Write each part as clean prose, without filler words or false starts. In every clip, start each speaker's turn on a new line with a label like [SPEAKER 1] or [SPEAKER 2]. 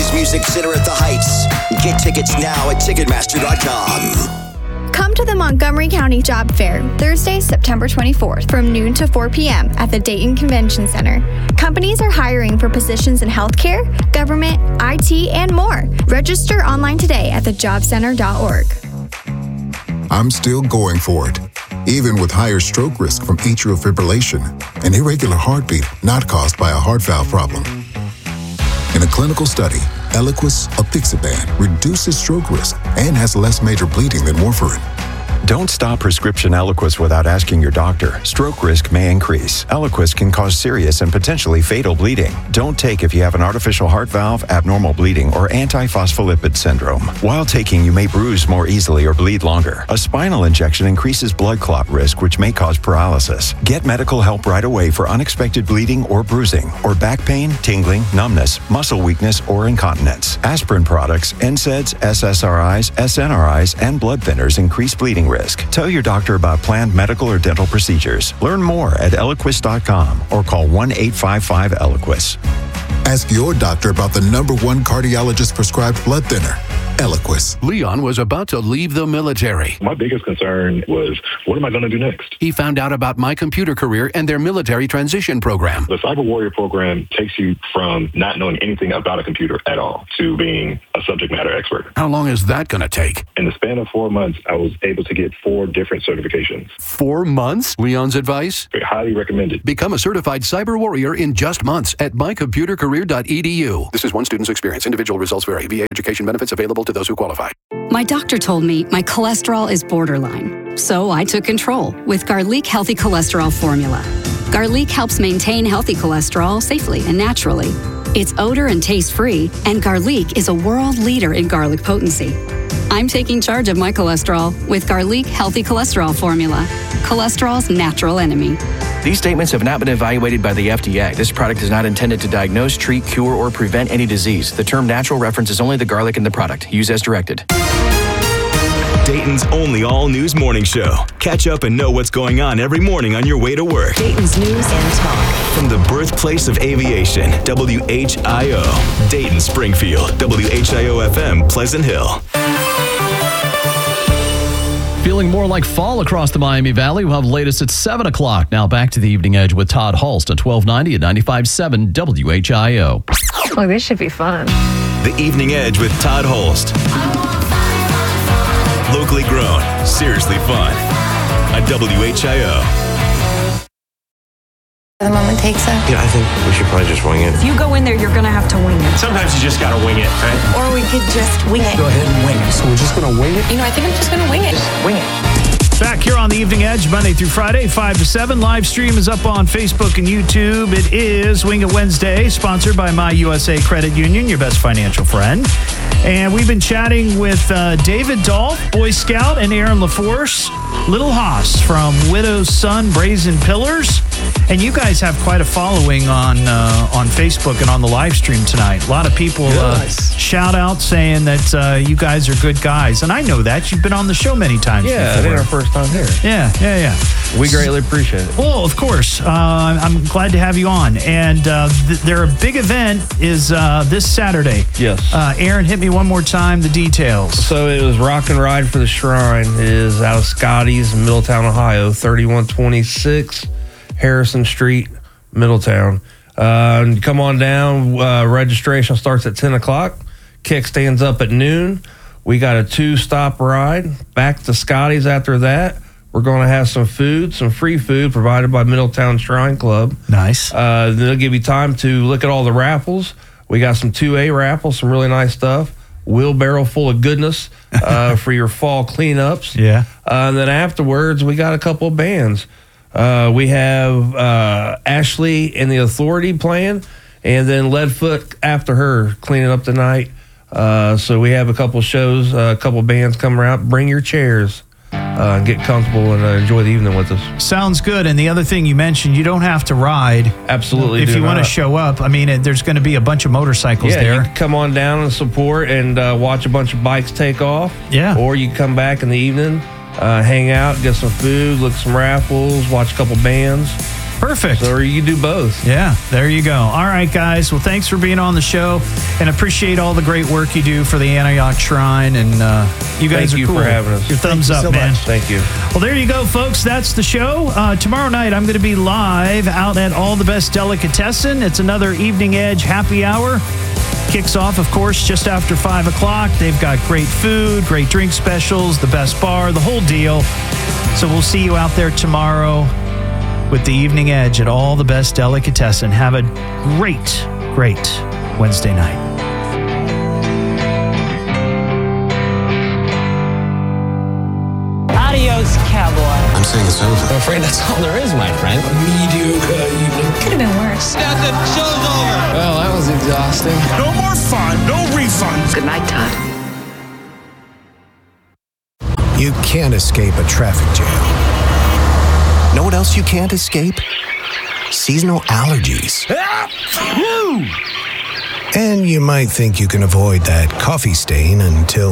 [SPEAKER 1] Dayton's Music Center at the Heights. Get tickets now at Ticketmaster.com.
[SPEAKER 2] Come to the Montgomery County Job Fair, Thursday, September 24th, from noon to 4 p.m. at the Dayton Convention Center. Companies are hiring for positions in healthcare, government, IT, and more. Register online today at thejobcenter.org.
[SPEAKER 3] I'm still going for it, even with higher stroke risk from atrial fibrillation, an irregular heartbeat not caused by a heart valve problem. In a clinical study, Eliquis apixaban reduces stroke risk and has less major bleeding than warfarin.
[SPEAKER 4] Don't stop prescription Eliquis without asking your doctor. Stroke risk may increase. Eliquis can cause serious and potentially fatal bleeding. Don't take if you have an artificial heart valve, abnormal bleeding, or antiphospholipid syndrome. While taking, you may bruise more easily or bleed longer. A spinal injection increases blood clot risk, which may cause paralysis. Get medical help right away for unexpected bleeding or bruising, or back pain, tingling, numbness, muscle weakness, or incontinence. Aspirin products, NSAIDs, SSRIs, SNRIs, and blood thinners increase bleeding risk. Tell your doctor about planned medical or dental procedures. Learn more at Eliquis.com or call 1-855-ELIQUIS.
[SPEAKER 3] Ask your doctor about the #1 cardiologist prescribed blood thinner, Eliquis.
[SPEAKER 5] Leon was about to leave the military.
[SPEAKER 6] My biggest concern was, what am I going to do next?
[SPEAKER 5] He found out about My Computer Career and their military transition program.
[SPEAKER 6] The Cyber Warrior program takes you from not knowing anything about a computer at all to being a subject matter expert.
[SPEAKER 5] How long is that going to take?
[SPEAKER 6] In the span of 4 months, I was able to get 4 different certifications.
[SPEAKER 5] 4 months? Leon's advice?
[SPEAKER 6] Highly recommended.
[SPEAKER 5] Become a certified cyber warrior in just months at mycomputercareer.edu. This is one student's experience. Individual results vary. VA education benefits available to those who qualify.
[SPEAKER 7] My doctor told me my cholesterol is borderline, so I took control with Garlic Healthy Cholesterol Formula. Garlic helps maintain healthy cholesterol safely and naturally. It's odor and taste-free, and Garlic is a world leader in garlic potency. I'm taking charge of my cholesterol with Garlic Healthy Cholesterol Formula, cholesterol's natural enemy.
[SPEAKER 8] These statements have not been evaluated by the FDA. This product is not intended to diagnose, treat, cure, or prevent any disease. The term natural references only the garlic in the product. Use as directed.
[SPEAKER 9] Dayton's only all-news morning show. Catch up and know what's going on every morning on your way to work.
[SPEAKER 10] Dayton's News and Talk.
[SPEAKER 9] From the birthplace of aviation, WHIO. Dayton, Springfield, WHIO-FM, Pleasant Hill.
[SPEAKER 11] Feeling more like fall across the Miami Valley. We'll have the latest at 7 o'clock. Now back to the Evening Edge with Todd Hulst at 1290 at 95.7 WHIO.
[SPEAKER 12] Oh, this should be fun.
[SPEAKER 9] The Evening Edge with Todd Hulst. Locally grown, seriously fun. On WHIO.
[SPEAKER 13] The moment takes it.
[SPEAKER 14] Yeah, I think we should probably just wing it.
[SPEAKER 13] If you go in there, you're going to have to wing it.
[SPEAKER 14] Sometimes you just got to wing it, right?
[SPEAKER 13] Or we could just wing it.
[SPEAKER 14] Go ahead and wing it. So we're just going to wing it?
[SPEAKER 13] You know, I think I'm just going to wing it.
[SPEAKER 14] Just wing it.
[SPEAKER 15] Back here on the Evening Edge, Monday through Friday, 5 to 7. Live stream is up on Facebook and YouTube. It is Wing It Wednesday, sponsored by My USA Credit Union, your best financial friend. And we've been chatting with David Dolph, Boy Scout, and Aaron LaForce, Little Haas from Widow's Son, Brazen Pillars. And you guys have quite a following on Facebook and on the live stream tonight. A lot of people shout out saying that you guys are good guys. And I know that. You've been on the show many times before.
[SPEAKER 16] I think our first time here.
[SPEAKER 15] Yeah.
[SPEAKER 16] We greatly appreciate it.
[SPEAKER 15] Well, of course. I'm glad to have you on. And their big event is this Saturday.
[SPEAKER 16] Yes.
[SPEAKER 15] Aaron, hit me one more time, the details.
[SPEAKER 16] So it was Rock and Ride for the Shrine. It is out of Scotty's in Middletown, Ohio, 3126 Harrison Street, Middletown. Come on down. Registration starts at 10 o'clock. Kickstands up at noon. We got a 2-stop ride back to Scotty's after that. We're going to have some food, some free food provided by Middletown Shrine Club.
[SPEAKER 15] Nice.
[SPEAKER 16] They'll give you time to look at all the raffles. We got some 2A raffles, some really nice stuff. Wheelbarrow full of goodness for your fall cleanups.
[SPEAKER 15] Yeah.
[SPEAKER 16] And then afterwards, we got a couple of bands. We have Ashley and the Authority playing, and then Leadfoot after her cleaning up the night. So we have a couple shows, a couple bands come around. Bring your chairs. Get comfortable and enjoy the evening with us.
[SPEAKER 15] Sounds good. And the other thing you mentioned, you don't have to ride.
[SPEAKER 16] Absolutely.
[SPEAKER 15] If you want to show up, I mean, there's going to be a bunch of motorcycles there.
[SPEAKER 16] You can come on down and support and watch a bunch of bikes take off.
[SPEAKER 15] Yeah.
[SPEAKER 16] Or you can come back in the evening, hang out, get some food, look at some raffles, watch a couple bands.
[SPEAKER 15] Perfect.
[SPEAKER 16] Or you can do both.
[SPEAKER 15] Yeah, there you go. All right, guys. Well, thanks for being on the show, and appreciate all the great work you do for the Antioch Shrine. And you guys
[SPEAKER 16] Thank you
[SPEAKER 15] are cool.
[SPEAKER 16] for having us.
[SPEAKER 15] Your thumbs up,
[SPEAKER 16] so
[SPEAKER 15] man.
[SPEAKER 16] much. Thank you.
[SPEAKER 15] Well, there you go, folks. That's the show. Tomorrow night, I'm going to be live out at All the Best Delicatessen. It's another Evening Edge happy hour. Kicks off, of course, just after 5 o'clock. They've got great food, great drink specials, the best bar, the whole deal. So we'll see you out there tomorrow with the Evening Edge at All the Best Delicatessen. Have a great, great Wednesday night.
[SPEAKER 10] Adios, cowboy.
[SPEAKER 12] I'm saying it's over.
[SPEAKER 10] I'm afraid that's all there is, my friend.
[SPEAKER 12] A mediocre evening.
[SPEAKER 13] Could have been worse.
[SPEAKER 10] That's it. Show's over. Well, that was exhausting.
[SPEAKER 12] No more fun, no refunds.
[SPEAKER 13] Good night, Todd.
[SPEAKER 12] You can't escape a traffic jam. Know what else you can't escape? Seasonal allergies. And you might think you can avoid that coffee stain until...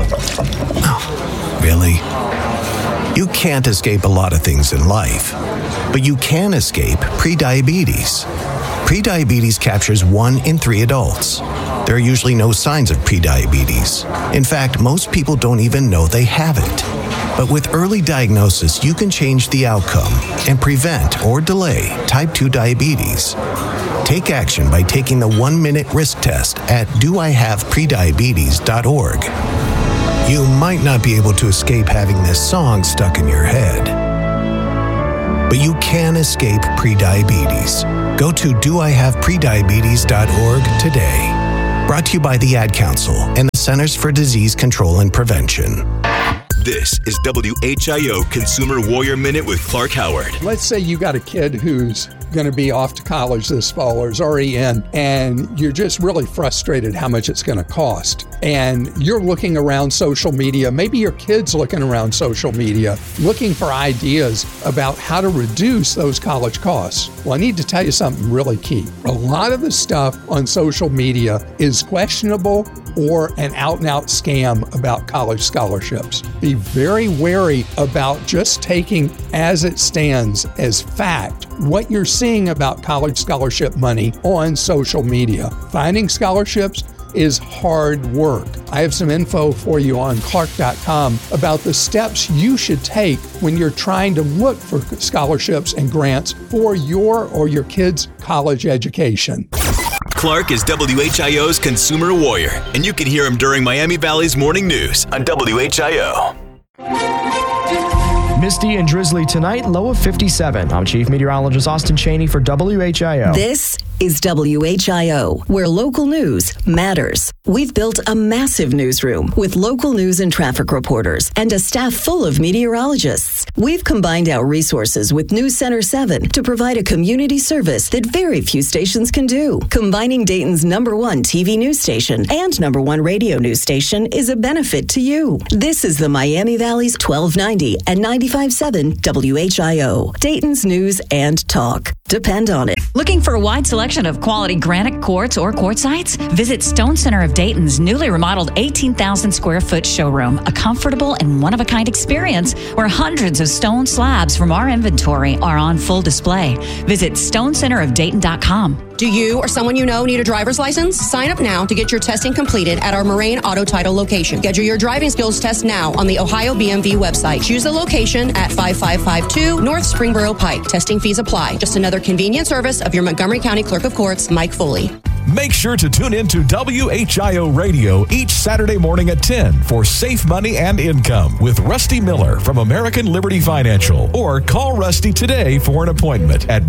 [SPEAKER 12] Oh, really? You can't escape a lot of things in life, but you can escape prediabetes. Prediabetes captures 1 in 3 adults. There are usually no signs of prediabetes. In fact, most people don't even know they have it. But with early diagnosis, you can change the outcome and prevent or delay type 2 diabetes. Take action by taking the 1-minute risk test at doihaveprediabetes.org. You might not be able to escape having this song stuck in your head, but you can escape prediabetes. Go to doihaveprediabetes.org today. Brought to you by the Ad Council and the Centers for Disease Control and Prevention.
[SPEAKER 9] This is WHIO Consumer Warrior Minute with Clark Howard.
[SPEAKER 17] Let's say you got a kid who's going to be off to college this fall or is already in, and you're just really frustrated how much it's going to cost. And you're looking around social media, maybe your kid's looking around social media, looking for ideas about how to reduce those college costs. Well, I need to tell you something really key. A lot of the stuff on social media is questionable or an out-and-out scam about college scholarships. Be very wary about just taking as it stands as fact what you're seeing about college scholarship money on social media. Finding scholarships is hard work. I have some info for you on Clark.com about the steps you should take when you're trying to look for scholarships and grants for your or your kids' college education.
[SPEAKER 9] Clark is WHIO's Consumer Warrior, and you can hear him during Miami Valley's Morning News on WHIO.
[SPEAKER 18] Misty and drizzly tonight, low of 57. I'm Chief Meteorologist Austin Chaney for WHIO.
[SPEAKER 19] This is WHIO, where local news matters. We've built a massive newsroom with local news and traffic reporters and a staff full of meteorologists. We've combined our resources with News Center 7 to provide a community service that very few stations can do. Combining Dayton's #1 TV news station and #1 radio news station is a benefit to you. This is the Miami Valley's 1290 and 95.7 WHIO, Dayton's news and talk. Depend on it.
[SPEAKER 20] Looking for a wide selection of quality granite quartz or quartzites? Visit Stone Center of Dayton's newly remodeled 18,000 square foot showroom, a comfortable and one-of-a-kind experience where hundreds of stone slabs from our inventory are on full display. Visit stonecenterofdayton.com.
[SPEAKER 21] Do you or someone you know need a driver's license? Sign up now to get your testing completed at our Moraine Auto Title location. Schedule your driving skills test now on the Ohio BMV website. Choose the location at 5552 North Springboro Pike. Testing fees apply. Just another convenient service of your Montgomery County Clerk of Courts, Mike Foley.
[SPEAKER 22] Make sure to tune in to WHIO Radio each Saturday morning at 10 for Safe Money and Income with Rusty Miller from American Liberty Financial. Or call Rusty today for an appointment at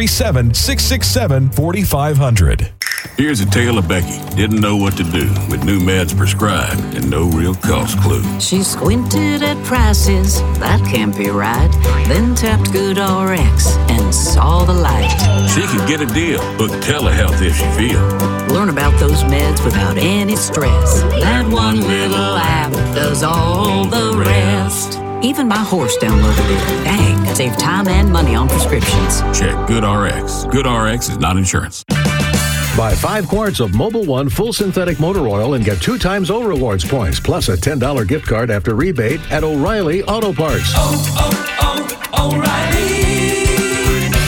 [SPEAKER 22] 937-667-4500.
[SPEAKER 23] Here's a tale of Becky. Didn't know what to do with new meds prescribed and no real cost clue.
[SPEAKER 24] She squinted at prices, that can't be right. Then tapped GoodRx and saw the light.
[SPEAKER 23] She could get a deal, book telehealth if she feels.
[SPEAKER 24] Learn about those meds without any stress. That one little app does all the rest. Even my horse downloaded it. Dang, save time and money on prescriptions.
[SPEAKER 23] Check GoodRx. GoodRx is not insurance.
[SPEAKER 25] Buy 5 quarts of Mobil 1 full synthetic motor oil and get 2 times O Rewards points, plus a $10 gift card after rebate at O'Reilly Auto Parts.
[SPEAKER 26] O'Reilly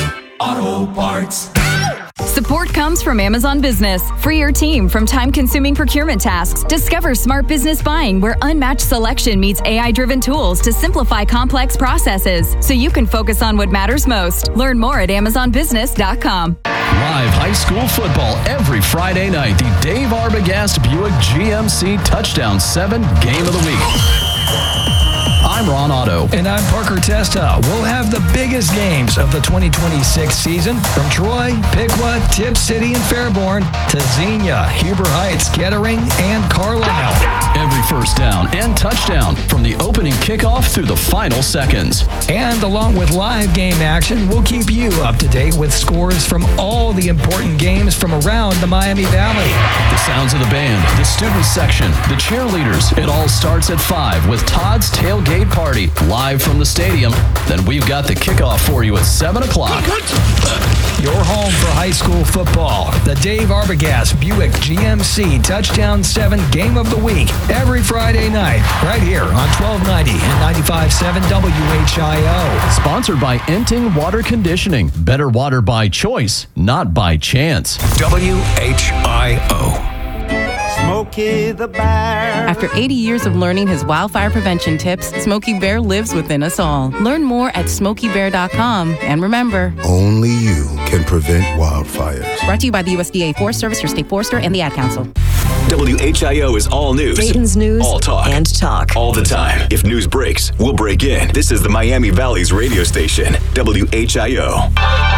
[SPEAKER 1] Auto Parts.
[SPEAKER 2] Support comes from Amazon Business. Free your team from time-consuming procurement tasks. Discover smart business buying where unmatched selection meets AI-driven tools to simplify complex processes so you can focus on what matters most. Learn more at AmazonBusiness.com.
[SPEAKER 11] Live high school football every Friday night. The Dave Arbogast Buick GMC Touchdown 7 Game of the Week. I'm Ron Otto.
[SPEAKER 3] And I'm Parker Testa. We'll have the biggest games of the 2026 season from Troy, Piqua, Tipp City, and Fairborn to Xenia, Huber Heights, Kettering, and Carlisle.
[SPEAKER 11] Every first down and touchdown from the opening kickoff through the final seconds.
[SPEAKER 3] And along with live game action, we'll keep you up to date with scores from all the important games from around the Miami Valley.
[SPEAKER 11] The sounds of the band, the student section, the cheerleaders. It all starts at 5 with Todd's Tailgate Party live from the stadium. Then we've got the kickoff for you at 7 o'clock.
[SPEAKER 3] Your home for high school football. The Dave Arbogast Buick GMC Touchdown 7 Game of the Week. Every Friday night, right here on 1290 and 95.7 WHIO.
[SPEAKER 11] Sponsored by Enting Water Conditioning. Better water by choice, not by chance.
[SPEAKER 4] WHIO.
[SPEAKER 6] Smokey the Bear. After 80 years of learning his wildfire prevention tips, Smokey Bear lives within us all. Learn more at SmokeyBear.com. And remember,
[SPEAKER 26] only you can prevent wildfires.
[SPEAKER 6] Brought to you by the USDA Forest Service, your state forester, and the Ad Council.
[SPEAKER 9] WHIO is all news.
[SPEAKER 19] Dayton's news
[SPEAKER 9] all talk.
[SPEAKER 19] And talk.
[SPEAKER 9] All the time. If news breaks, we'll break in. This is the Miami Valley's radio station, WHIO.